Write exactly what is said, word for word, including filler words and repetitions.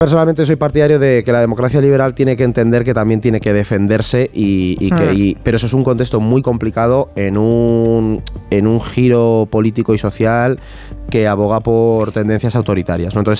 Personalmente soy partidario de que la democracia liberal tiene que entender que también tiene que defenderse y, y que, y, pero eso es un contexto muy complicado en un, en un giro político y social que aboga por tendencias autoritarias, ¿no? Entonces